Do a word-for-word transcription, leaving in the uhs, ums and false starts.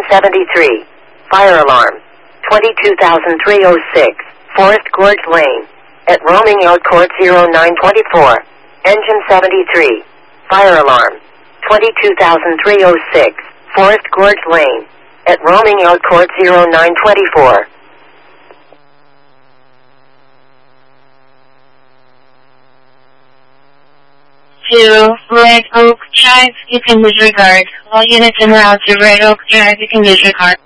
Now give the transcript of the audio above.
seventy-three. Fire alarm. twenty-two thousand three hundred six. Forest Gorge Lane. At Roaming Out Court zero nine two four. Engine seventy-three. Fire alarm. twenty-two thousand three hundred six. Forest Gorge Lane. At Roaming Out Court zero nine two four. To Red Oak Drive, you can disregard. All units en route to Red Oak Drive, you can disregard.